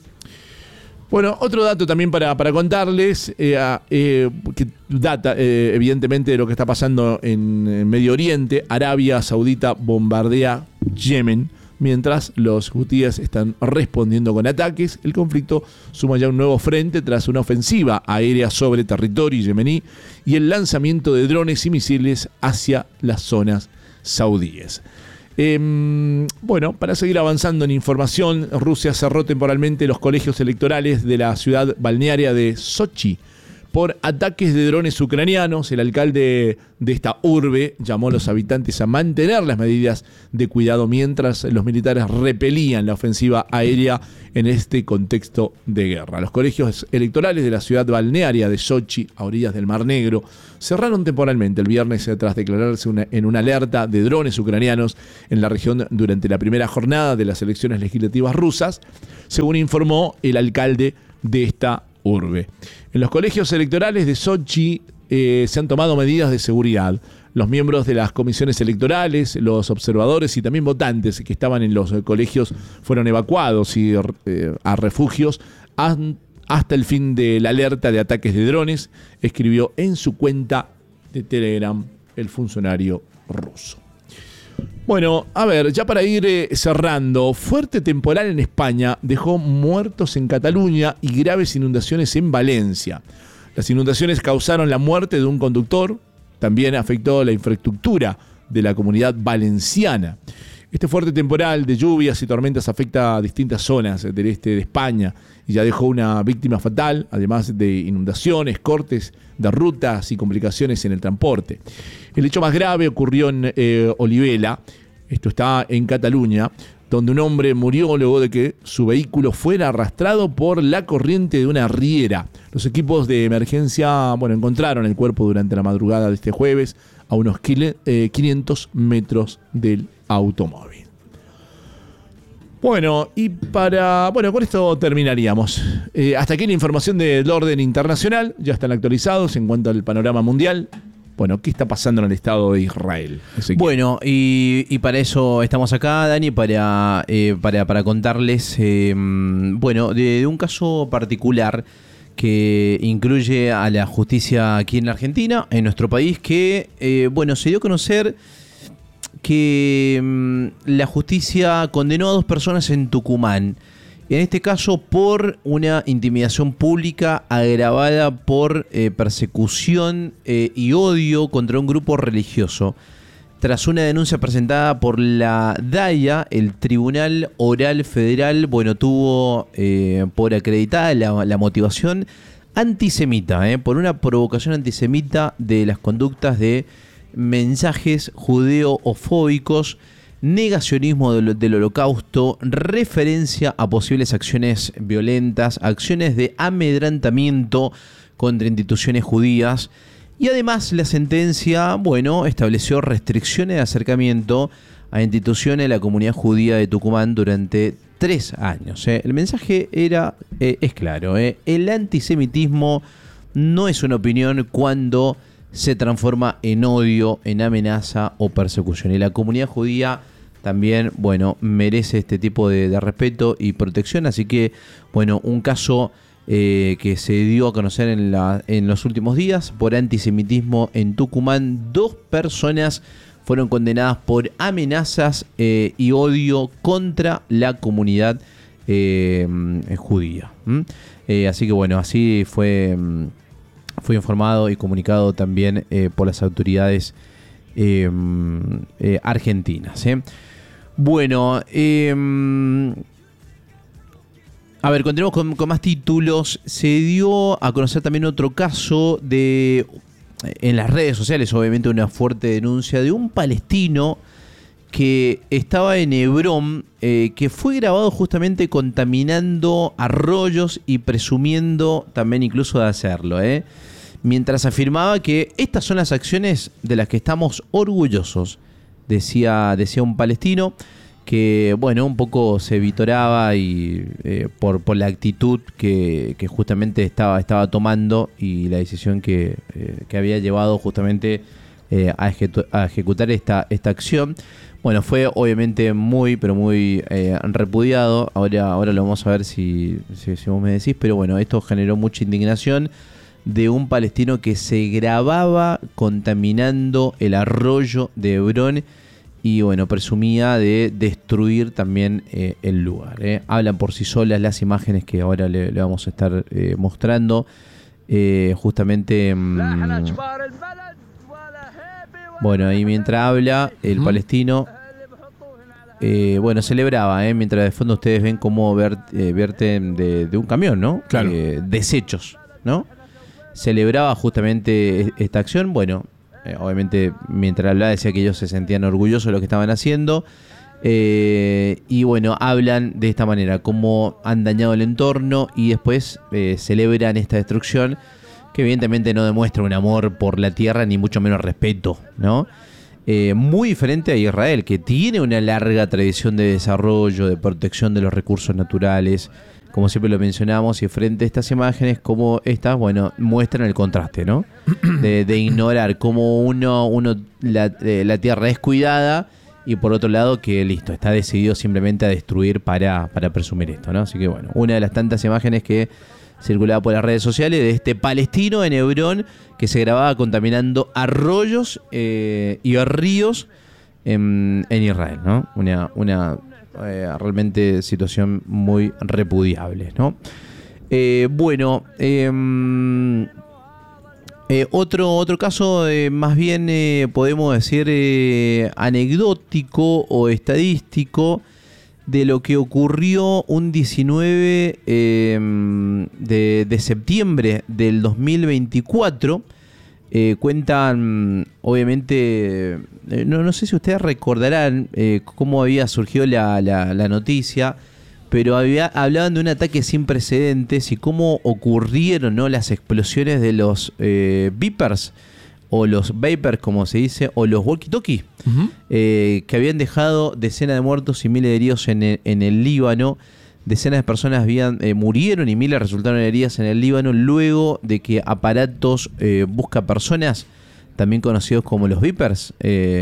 Bueno, otro dato también para contarles, que data evidentemente de lo que está pasando en Medio Oriente. Arabia Saudita bombardea Yemen, mientras los hutíes están respondiendo con ataques. El conflicto suma ya un nuevo frente tras una ofensiva aérea sobre territorio yemení y el lanzamiento de drones y misiles hacia las zonas saudíes. Para seguir avanzando en información, Rusia cerró temporalmente los colegios electorales de la ciudad balnearia de Sochi por ataques de drones ucranianos. El alcalde de esta urbe llamó a los habitantes a mantener las medidas de cuidado mientras los militares repelían la ofensiva aérea en este contexto de guerra. Los colegios electorales de la ciudad balnearia de Sochi, a orillas del Mar Negro, cerraron temporalmente el viernes tras declararse en una alerta de drones ucranianos en la región durante la primera jornada de las elecciones legislativas rusas, según informó el alcalde de esta urbe. En los colegios electorales de Sochi se han tomado medidas de seguridad. Los miembros de las comisiones electorales, los observadores y también votantes que estaban en los colegios fueron evacuados a refugios hasta el fin de la alerta de ataques de drones, escribió en su cuenta de Telegram el funcionario ruso. Bueno, a ver, ya para ir cerrando, fuerte temporal en España dejó muertos en Cataluña y graves inundaciones en Valencia. Las inundaciones causaron la muerte de un conductor, también afectó la infraestructura de la comunidad valenciana. Este fuerte temporal de lluvias y tormentas afecta a distintas zonas del este de España y ya dejó una víctima fatal, además de inundaciones, cortes de rutas y complicaciones en el transporte. El hecho más grave ocurrió en Olivela, esto está en Cataluña, donde un hombre murió luego de que su vehículo fuera arrastrado por la corriente de una riera. Los equipos de emergencia encontraron el cuerpo durante la madrugada de este jueves a unos 500 metros del automóvil. Bueno, con esto terminaríamos. Hasta aquí la información del orden internacional. Ya están actualizados en cuanto al panorama mundial. Bueno, ¿qué está pasando en el Estado de Israel? Ezequiel. Bueno, y para eso estamos acá, Dani, para contarles, de un caso particular que incluye a la justicia aquí en la Argentina, en nuestro país, que, se dio a conocer que la justicia condenó a 2 personas en Tucumán. En este caso por una intimidación pública agravada por persecución y odio contra un grupo religioso. Tras una denuncia presentada por la DAIA, el Tribunal Oral Federal, tuvo por acreditada la motivación antisemita, por una provocación antisemita de las conductas de mensajes judeo-ofóbicos, negacionismo del holocausto, referencia a posibles acciones violentas, acciones de amedrentamiento contra instituciones judías. Y además la sentencia, estableció restricciones de acercamiento a instituciones de la comunidad judía de Tucumán durante 3 años. El mensaje es claro. El antisemitismo no es una opinión cuando se transforma en odio, en amenaza o persecución. Y la comunidad judía también, merece este tipo de respeto y protección. Así que, un caso que se dio a conocer en los últimos días por antisemitismo en Tucumán. 2 personas fueron condenadas por amenazas y odio contra la comunidad judía. Así que, así fue informado y comunicado también por las autoridades argentinas. Continuamos con más títulos. Se dio a conocer también otro caso en las redes sociales, obviamente una fuerte denuncia de un palestino que estaba en Hebrón, que fue grabado justamente contaminando arroyos y presumiendo también incluso de hacerlo, mientras afirmaba que estas son las acciones de las que estamos orgullosos, decía un palestino que, un poco se vitoraba y por la actitud que justamente estaba tomando y la decisión que había llevado justamente a ejecutar esta acción. Fue obviamente muy repudiado. Ahora lo vamos a ver si vos me decís, pero esto generó mucha indignación de un palestino que se grababa contaminando el arroyo de Hebrón y presumía de destruir también el lugar. Hablan por sí solas las imágenes que ahora le vamos a estar mostrando. Justamente ahí mientras habla el palestino celebraba, mientras de fondo ustedes ven cómo vierten de un camión, ¿no? Claro. Desechos, ¿no? celebraba justamente esta acción. Bueno, obviamente mientras hablaba decía que ellos se sentían orgullosos de lo que estaban haciendo. Y bueno, hablan de esta manera, cómo han dañado el entorno y después celebran esta destrucción que evidentemente no demuestra un amor por la tierra ni mucho menos respeto, ¿no? Muy diferente a Israel, que tiene una larga tradición de desarrollo, de protección de los recursos naturales, como siempre lo mencionamos, y frente a estas imágenes como estas, bueno, muestran el contraste, ¿no? De ignorar cómo la tierra es cuidada y por otro lado que listo, está decidido simplemente a destruir para presumir esto, ¿no? Así que bueno, una de las tantas imágenes que circulaba por las redes sociales de este palestino en Hebrón que se grababa contaminando arroyos y ríos en Israel, ¿no? Una realmente situación muy repudiable, ¿no? Bueno, otro caso más bien podemos decir anecdótico o estadístico de lo que ocurrió un 19 de septiembre del 2024. Cuentan, obviamente, no sé si ustedes recordarán cómo había surgido la noticia, pero hablaban de un ataque sin precedentes y cómo ocurrieron, ¿no?, las explosiones de los Vipers, o los Vapers, como se dice, o los walkie-talkie, que habían dejado decenas de muertos y miles de heridos en el Líbano. Decenas de personas murieron y miles resultaron heridas en el Líbano luego de que aparatos buscapersonas, también conocidos como los Vipers,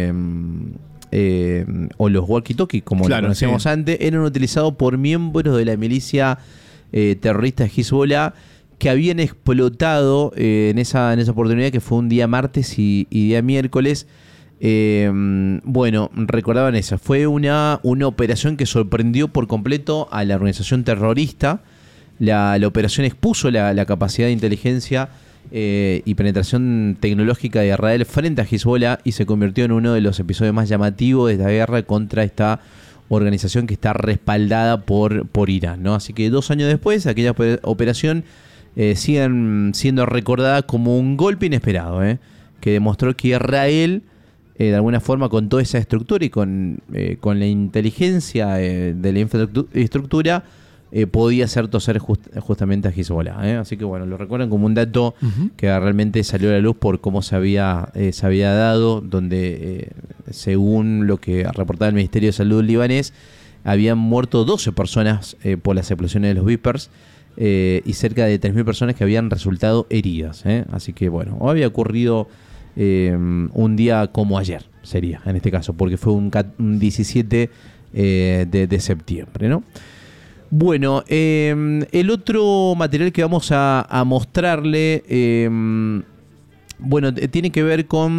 o los walkie-talkie, como lo conocíamos antes, eran utilizados por miembros de la milicia terrorista Hezbollah, que habían explotado en esa oportunidad, que fue un día martes y día miércoles. Bueno, recordaban esa. Fue una operación que sorprendió por completo a la organización terrorista. La operación expuso la capacidad de inteligencia y penetración tecnológica de Israel frente a Hezbollah y se convirtió en uno de los episodios más llamativos de esta guerra contra esta organización que está respaldada por Irán, ¿no? Así que 2 años después, aquella operación siguen siendo recordada como un golpe inesperado, que demostró que Israel, de alguna forma, con toda esa estructura y con la inteligencia de la infraestructura, podía hacer toser justamente a Hezbollah. Así que bueno, lo recuerdan como un dato que realmente salió a la luz por cómo se había dado, donde según lo que reportaba el Ministerio de Salud libanés, habían muerto 12 personas por las explosiones de los Vipers, y cerca de 3.000 personas que habían resultado heridas. Así que bueno, había ocurrido un día como ayer, sería en este caso, porque fue un 17 de septiembre, ¿no? Bueno, el otro material que vamos a mostrarle, bueno, tiene que ver con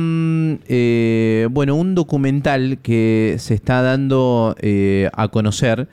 un documental que se está dando a conocer.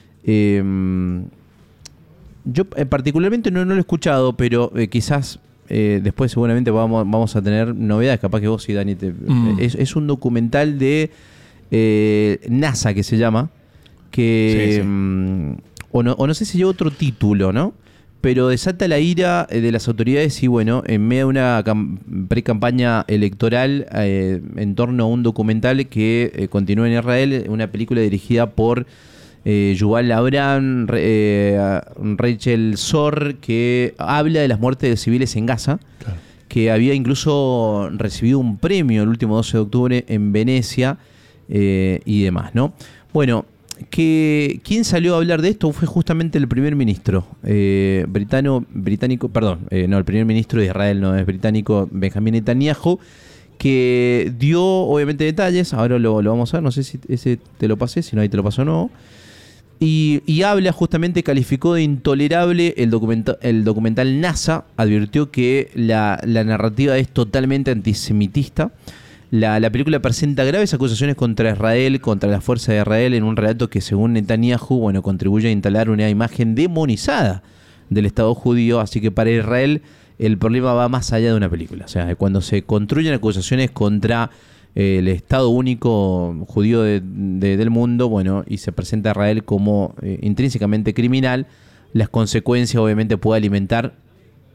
Yo particularmente no lo he escuchado, pero quizás después seguramente vamos a tener novedades. Capaz que vos y Dani es un documental de NASA, que se llama, que sí. O no sé si lleva otro título, ¿no? Pero desata la ira de las autoridades y bueno, en medio de una pre-campaña electoral en torno a un documental que continúa en Israel, una película dirigida por Yuval Abraham, Rachel Zor, que habla de las muertes de civiles en Gaza, claro, que había incluso recibido un premio el último 12 de octubre en Venecia y demás, ¿no? Bueno, ¿quién salió a hablar de esto? Fue justamente el primer ministro británico, el primer ministro de Israel no es británico, Benjamín Netanyahu, que dio obviamente detalles. Ahora lo vamos a ver, no sé si ese te lo pasé, si no ahí te lo paso o no. Y habla justamente, calificó de intolerable el documental NASA, advirtió que la narrativa es totalmente antisemitista. La película presenta graves acusaciones contra Israel, contra la fuerza de Israel, en un relato que, según Netanyahu, bueno, contribuye a instalar una imagen demonizada del Estado judío. Así que para Israel el problema va más allá de una película. O sea, cuando se construyen acusaciones contra el Estado único judío del mundo, bueno, y se presenta a Israel como intrínsecamente criminal, las consecuencias obviamente puede alimentar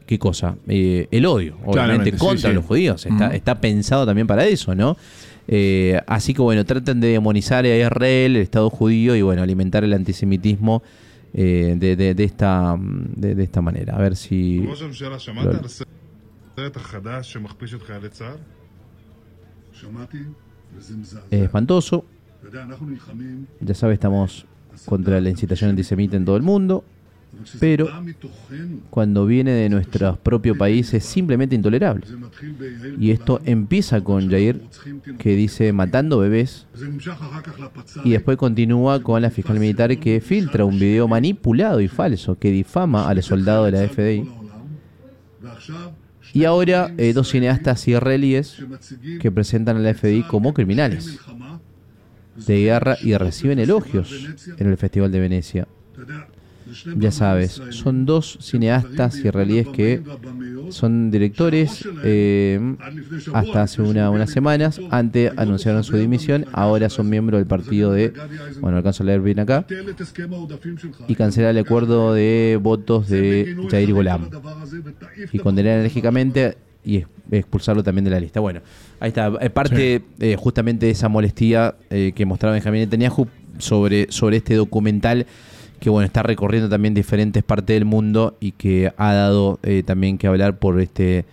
¿qué cosa? El odio, obviamente, Claramente, contra sí. los judíos. Está pensado también para eso, ¿no? Así que bueno, tratan de demonizar a Israel, el Estado judío, y bueno, alimentar el antisemitismo de esta manera. A ver si... ראש הממשלה, שמעת על הסרט החדש שמכפיש את חיילי צה"ל? שמעתי, וזה מזעזע. espantoso. אתה יודע, אנחנו נלחמים, Ya sabes, estamos contra la incitación antisemita en todo el mundo, אבל כשזה pero בא מתוכנו, cuando viene de nuestro propio país es simplemente intolerable. זה מתחיל ביאיר Y esto גולן, empieza con Yair, רוצחים תינוקות, que dice matando bebés, וזה נמשך אחר כך לפצ"ר, y después continúa con la fiscal militar que filtra un video manipulado y falso que difama a los soldados de la FDI. ועכשיו, Y ahora dos cineastas israelíes שמציגים que presentan a la FDI como criminales מלחמה, de guerra y reciben elogios en el Festival de Venecia. אתה יודע, זה שני Ya במאים sabes, ישראלים, son dos cineastas israelíes que son directores hasta hace unas semanas. Antes anunciaron su dimisión, ahora son miembros del partido de, bueno, alcanzo a leer bien acá, ביטל את הסכם העודפים שלך, y cancela el acuerdo de votos de Yair Golam y condenar enérgicamente y expulsarlo también de la lista. Bueno, ahí está, parte justamente de esa molestia que mostraba Benjamín Netanyahu sobre este documental que bueno, está recorriendo también diferentes partes del mundo y que ha dado también que hablar por este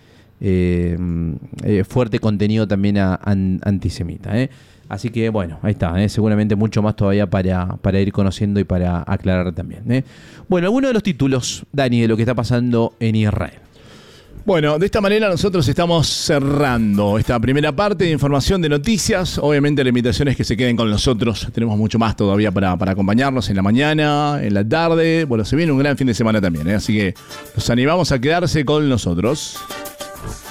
fuerte contenido también antisemita. Así que bueno, ahí está, seguramente mucho más todavía para ir conociendo y para aclarar también. Bueno, algunos de los títulos, Dani, de lo que está pasando en Israel. Bueno, de esta manera nosotros estamos cerrando esta primera parte de información de noticias. Obviamente la invitación es que se queden con nosotros. Tenemos mucho más todavía para acompañarnos en la mañana, en la tarde. Bueno, se viene un gran fin de semana también, así que los animamos a quedarse con nosotros.